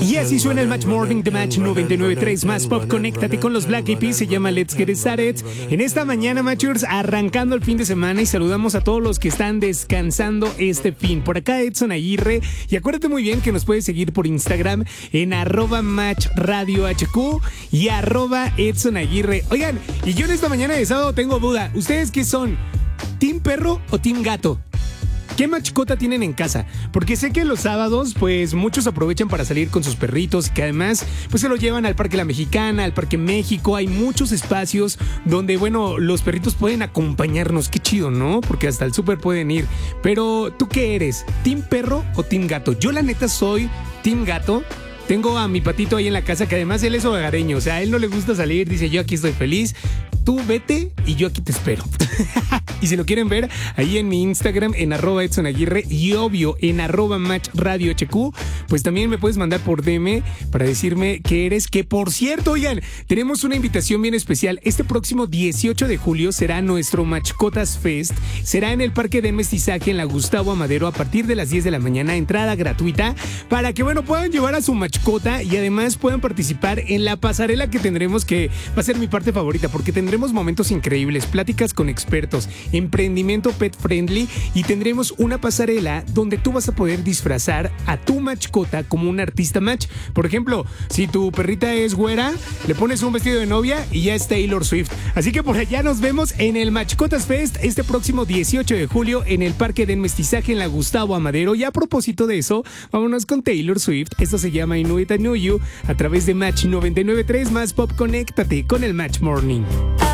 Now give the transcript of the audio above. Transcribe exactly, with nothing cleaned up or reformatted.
Y así suena el Match Morning de Match noventa y nueve punto tres más Pop. Conéctate con los Black Eyed Peas, se llama Let's Get It Started. En esta mañana, Matchers, arrancando el fin de semana, y saludamos a todos los que están descansando este fin. Por acá Edson Aguirre, y acuérdate muy bien que nos puedes seguir por Instagram en arroba Match Radio H Q y arroba Edson Aguirre. Oigan, y yo en esta mañana de sábado tengo duda, ¿ustedes qué son? ¿Team perro o team gato? ¿Qué mascota tienen en casa? Porque sé que los sábados, pues, muchos aprovechan para salir con sus perritos y que además, pues, se los llevan al Parque La Mexicana, al Parque México. Hay muchos espacios donde, bueno, los perritos pueden acompañarnos. Qué chido, ¿no? Porque hasta el súper pueden ir. Pero, ¿tú qué eres? ¿Team perro o team gato? Yo, la neta, soy team gato. Tengo a mi patito ahí en la casa, que además él es hogareño. O sea, a él no le gusta salir. Dice, yo aquí estoy feliz. Tú vete y yo aquí te espero. Y si lo quieren ver, ahí en mi Instagram, en arroba Edson Aguirre, y obvio, en arroba Match Radio H Q, pues también me puedes mandar por D M para decirme qué eres. Que por cierto, oigan, tenemos una invitación bien especial. Este próximo dieciocho de julio será nuestro Mascotas Fest. Será en el Parque de Mestizaje en la Gustavo Amadero a partir de las diez de la mañana, entrada gratuita, para que, bueno, puedan llevar a su mascota y además puedan participar en la pasarela que tendremos, que va a ser mi parte favorita, porque tendremos momentos increíbles, pláticas con expertos, emprendimiento pet friendly, y tendremos una pasarela donde tú vas a poder disfrazar a tu mascota como un artista match. Por ejemplo, si tu perrita es güera, le pones un vestido de novia y ya es Taylor Swift. Así que por allá nos vemos en el Mascotas Fest este próximo dieciocho de julio en el Parque del Mestizaje en la Gustavo Amadero. Y a propósito de eso, vámonos con Taylor Swift. Esto se llama I Know It, I Know You, a través de Match noventa y nueve punto tres más Pop. Conéctate con el Match Morning.